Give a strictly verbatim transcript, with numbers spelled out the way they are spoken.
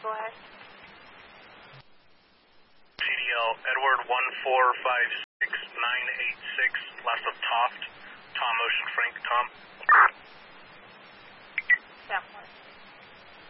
go ahead. T D L, Edward one four five six nine eight six, last of Toft. Tom Ocean Frank, Tom.